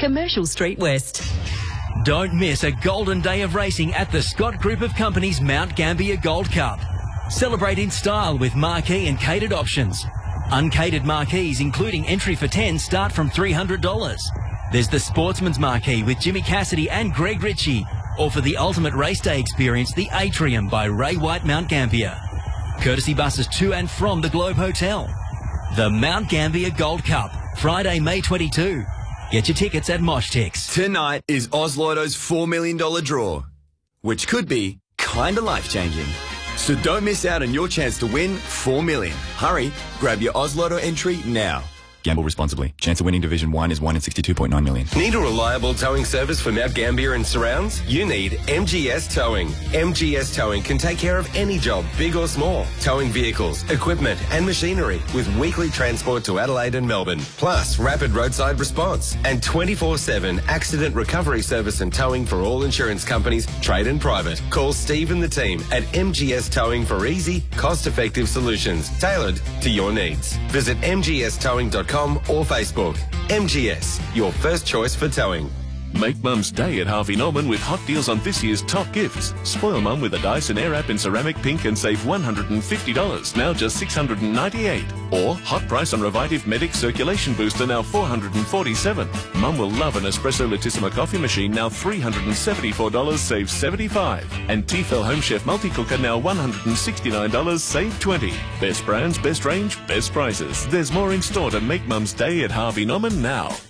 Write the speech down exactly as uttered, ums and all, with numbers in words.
Commercial Street West. Don't miss a golden day of racing at the Scott Group of Companies Mount Gambier Gold Cup. Celebrate in style with marquee and catered options. Uncatered marquees, including entry for ten, start from three hundred dollars. There's the Sportsman's Marquee with Jimmy Cassidy and Greg Ritchie. Or for the ultimate race day experience, the Atrium by Ray White Mount Gambier. Courtesy buses to and from the Globe Hotel. The Mount Gambier Gold Cup, Friday, May twenty-second. Get your tickets at MoshTix. Tonight is Oz Lotto's four million dollars draw, which could be kinda life-changing. So don't miss out on your chance to win four million dollars. Hurry, grab your Oz Lotto entry now. Gamble responsibly. Chance of winning Division one is one in sixty-two point nine million. Need a reliable towing service for Mount Gambier and surrounds? You need M G S Towing. M G S Towing can take care of any job, big or small. Towing vehicles, equipment and machinery with weekly transport to Adelaide and Melbourne. Plus rapid roadside response and twenty-four seven accident recovery service and towing for all insurance companies, trade and private. Call Steve and the team at M G S Towing for easy, cost-effective solutions tailored to your needs. Visit m g s towing dot com or Facebook. M G S, your first choice for towing. Make Mum's Day at Harvey Norman with hot deals on this year's top gifts. Spoil Mum with a Dyson Airwrap in ceramic pink and save one hundred fifty dollars, now just six hundred ninety-eight dollars. Or hot price on Revitive Medic Circulation Booster, now four hundred forty-seven dollars. Mum will love an Espresso Latissima coffee machine, now three hundred seventy-four dollars, save seventy-five dollars. And Tefal Home Chef Multi-Cooker, now one hundred sixty-nine dollars, save twenty dollars. Best brands, best range, best prices. There's more in store to make Mum's Day at Harvey Norman now.